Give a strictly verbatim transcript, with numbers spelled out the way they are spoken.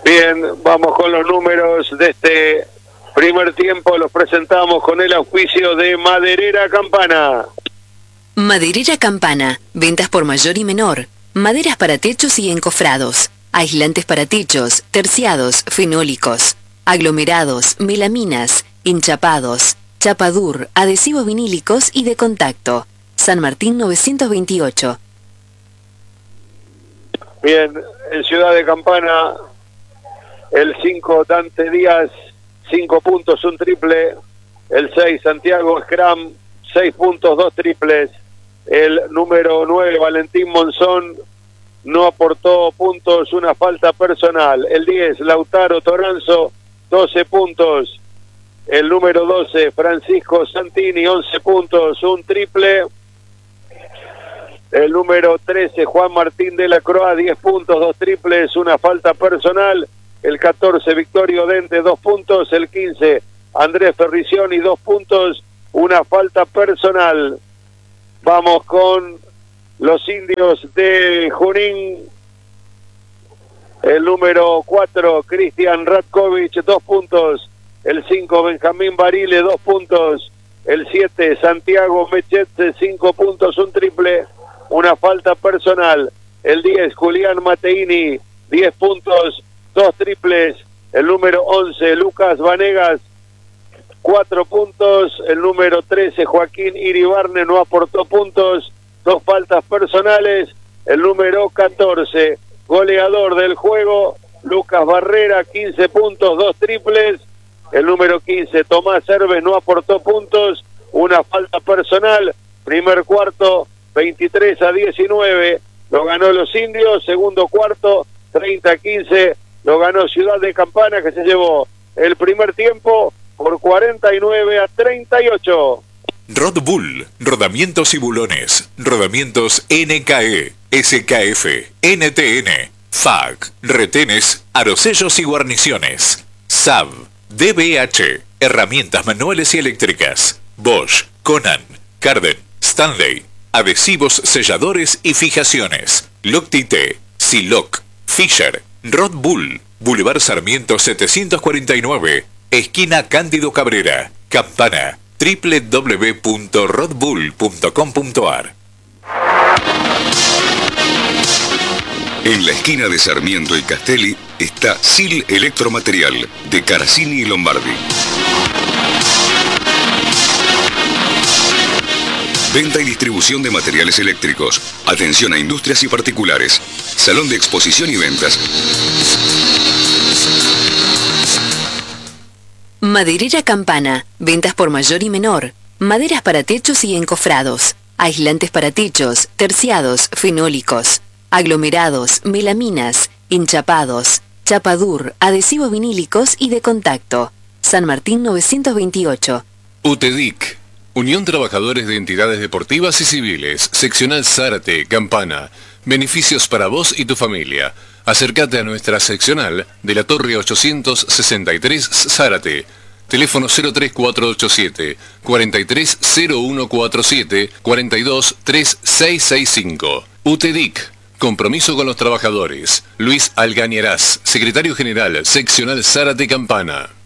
Bien, vamos con los números de este primer tiempo. Los presentamos con el auspicio de Maderera Campana. Maderera Campana, ventas por mayor y menor, maderas para techos y encofrados, aislantes para techos, terciados, fenólicos, aglomerados, melaminas, enchapados, chapadur, adhesivos vinílicos y de contacto. San Martín novecientos veintiocho. Bien, en Ciudad de Campana, el cinco Dante Díaz, cinco puntos, un triple. El seis Santiago Scram, seis puntos, dos triples. El número nueve Valentín Monzón no aportó puntos, una falta personal. El diez Lautaro Toranzo, doce puntos. El número doce Francisco Santini, once puntos, un triple. El número trece Juan Martín de la Croa, diez puntos, dos triples, una falta personal. El catorce Victorio Dente, dos puntos. El quince Andrés Ferricioni, dos puntos, una falta personal. Vamos con los indios de Junín. El número cuatro Cristian Ratkovich, dos puntos. El cinco Benjamín Barile, dos puntos. El siete Santiago Mechetze, cinco puntos, un triple, una falta personal. El diez Julián Mateini, diez puntos, dos triples. El número once Lucas Vanegas, cuatro puntos. El número trece Joaquín Iribarne no aportó puntos, dos faltas personales. El número catorce goleador del juego Lucas Barrera, quince puntos, dos triples. El número quince Tomás Herbes no aportó puntos, una falta personal. Primer cuarto veintitrés a diecinueve lo ganó los indios. Segundo cuarto treinta a quince lo ganó Ciudad de Campana, que se llevó el primer tiempo por cuarenta y nueve a treinta y ocho. Rod Bull, rodamientos y bulones, rodamientos N K E, S K F, N T N, F A C, retenes, arosellos y guarniciones, S A B, D B H, herramientas manuales y eléctricas, Bosch, Conan, Carden, Stanley, adhesivos, selladores y fijaciones, Loctite, Siloc, Fisher, Rod Bull, Boulevard Sarmiento setecientos cuarenta y nueve, esquina Cándido Cabrera, Campana, doble u doble u doble u punto rod bull punto com punto a r. En la esquina de Sarmiento y Castelli está Sil Electromaterial de Caracini y Lombardi. Venta y distribución de materiales eléctricos. Atención a industrias y particulares. Salón de exposición y ventas. Maderera Campana, ventas por mayor y menor, maderas para techos y encofrados, aislantes para techos, terciados, fenólicos, aglomerados, melaminas, enchapados, chapadur, adhesivos vinílicos y de contacto. San Martín novecientos veintiocho. UTEDIC, Unión Trabajadores de Entidades Deportivas y Civiles, Seccional Zárate, Campana. Beneficios para vos y tu familia. Acércate a nuestra seccional de la Torre ochocientos sesenta y tres Zárate. Teléfono cero tres cuatro ocho siete, cuatro tres cero uno cuatro siete, cuatro dos tres seis seis cinco. UTEDIC, compromiso con los trabajadores. Luis Algañarás, Secretario General, Seccional Zárate, Campana.